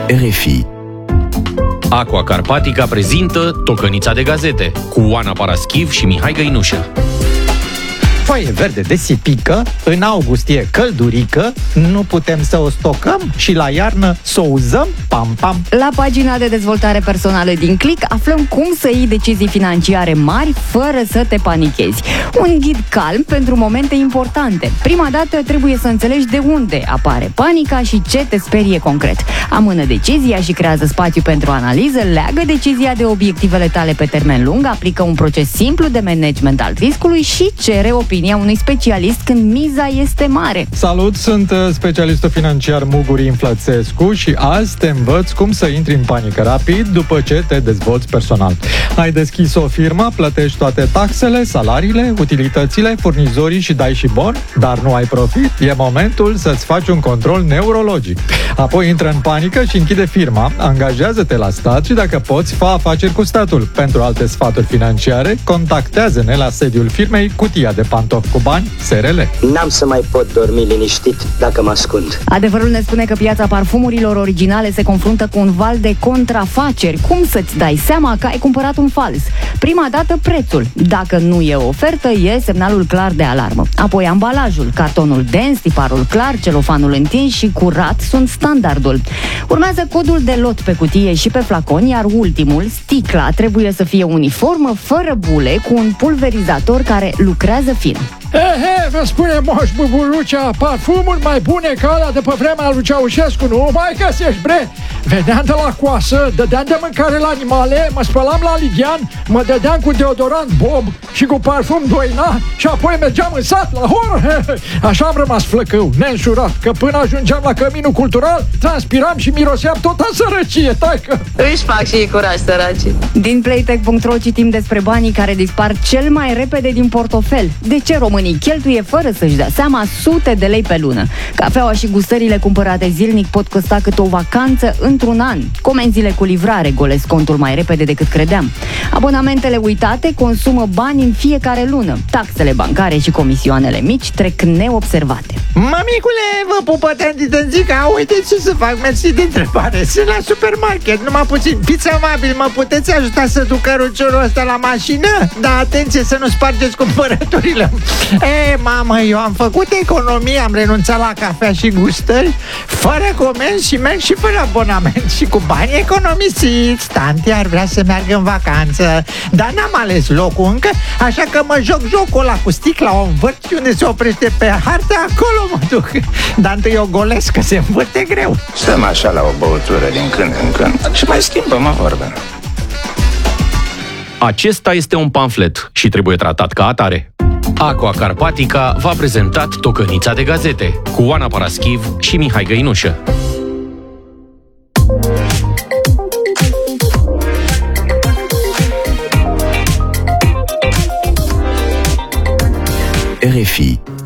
RFI. Aqua Carpatica prezintă Tocănița de gazete cu Oana Paraschiv și Mihai Găinușă. Foaie verde de sipică, în august e căldurică, nu putem să o stocăm și la iarnă să o uzăm, pam-pam. La pagina de dezvoltare personală din Click aflăm cum să iei decizii financiare mari fără să te panichezi. Un ghid calm pentru momente importante. Prima dată trebuie să înțelegi de unde apare panica și ce te sperie concret. Amână decizia și creează spațiu pentru analiză, leagă decizia de obiectivele tale pe termen lung, aplică un proces simplu de management al riscului și cere opinia unui specialist când miza este mare. Salut, sunt specialistul financiar Muguri Inflățescu și azi te învăț cum să intri în panică rapid după ce te dezvolți personal. Ai deschis o firmă, plătești toate taxele, salariile, utilitățile, furnizorii și dai și bon, dar nu ai profit? E momentul să-ți faci un control neurologic. Apoi intră în panică și închide firma, angajează-te la stat și dacă poți, fă afaceri cu statul. Pentru alte sfaturi financiare, contactează-ne la sediul firmei Cutia de Pantofi cu Bani, SRL. N-am să mai pot dormi liniștit dacă mă ascund. Adevărul ne spune că piața parfumurilor originale se confruntă cu un val de contrafaceri. Cum să-ți dai seama că ai cumpărat un fals? Prima dată prețul. Dacă nu e o ofertă, e semnalul clar de alarmă. Apoi ambalajul, cartonul dens, tiparul clar, celofanul întins și curat sunt standardul. Urmează codul de lot pe cutie și pe flacon, iar ultimul, sticla, trebuie să fie uniformă, fără bule, cu un pulverizator care lucrează fin. Vă spune Moș Buburucea, parfumuri mai bune ca alea de pe vremea lui Ceaușescu nu mai găsești, bre! Veneam de la coasă, dădeam de mâncare la animale, mă spălam la Ligian, mă dădeam cu deodorant Bob și cu parfum Doina și apoi mergeam în sat la horă. Așa am rămas flăcău, neînsurat, că până ajungeam la căminul cultural, transpiram și miroseam tot a sărăcie, taică! Își fac și ei curaj, săracii. Din Playtech.ro citim despre banii care dispar cel mai repede din portofel. De ce românii cheltuie fără să-și dea seama sute de lei pe lună? Cafeaua și gustările cumpărate zilnic pot costa cât o vacanță într-un an. Comenzile cu livrare golesc contul mai repede decât credeam. Abonamentele uitate consumă bani în fiecare lună. Taxele bancare și comisioanele mici trec neobservate. Mămicule, vă pupă tenzica, uite ce să fac, mersi de întrebare. Sunt la supermarket, numai puțin. Fiți amabil, mă puteți ajuta să duc căruciorul ăsta la mașină? Da, atenție să nu spargeți cumpărăturile. Mamă, eu am făcut economie, am renunțat la cafea și gustări, fără comenzi și merg și fără abonament și cu bani economisiți. Tanti ar vrea să meargă în vacanță, dar n-am ales locul încă, așa că mă joc jocul ăla cu sticla, o învârt și unde se oprește pe hartă, acolo mă duc. Dar întâi o golesc, că se învârte greu. Stăm așa la o băutură din când în când și mai schimbăm vorbe. Acesta este un pamflet și trebuie tratat ca atare. Aqua Carpatica v-a prezentat Tocănița de gazete cu Oana Paraschiv și Mihai Găinușă. RFI.